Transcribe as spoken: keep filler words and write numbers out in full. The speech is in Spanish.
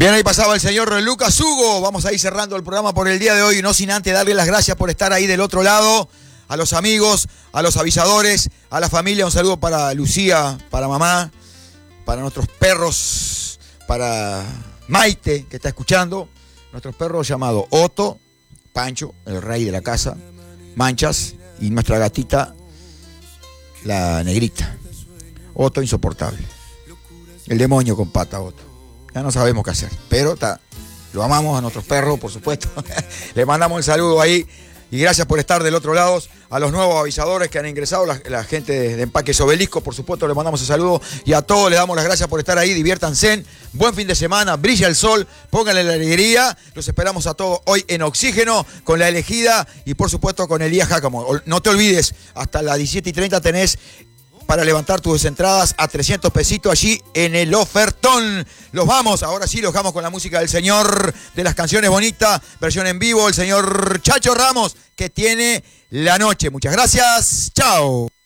Bien, ahí pasaba el señor Lucas Hugo. Vamos a ir cerrando el programa por el día de hoy, no sin antes darle las gracias por estar ahí del otro lado, a los amigos, a los avisadores, a la familia. Un saludo para Lucía, para mamá, para nuestros perros, para Maite, que está escuchando, nuestros perros llamados Otto, Pancho, el rey de la casa, Manchas, y nuestra gatita, la negrita. Otto insoportable. El demonio con pata, Otto. Ya no sabemos qué hacer, pero ta, lo amamos a nuestros perros, por supuesto. Le mandamos el saludo ahí y gracias por estar del otro lado. A los nuevos avisadores que han ingresado, la, la gente de, de Empaques Obelisco, por supuesto, le mandamos el saludo y a todos les damos las gracias por estar ahí. Diviértanse, buen fin de semana, brilla el sol, pónganle la alegría. Los esperamos a todos hoy en Oxígeno con La Elegida y por supuesto con Elías Jácamo. No te olvides, hasta las diecisiete y treinta tenés para levantar tus entradas a trescientos pesitos allí en el ofertón. Los vamos, ahora sí los vamos con la música del señor de las canciones bonitas, versión en vivo, el señor Chacho Ramos, que tiene La Noche. Muchas gracias, chao.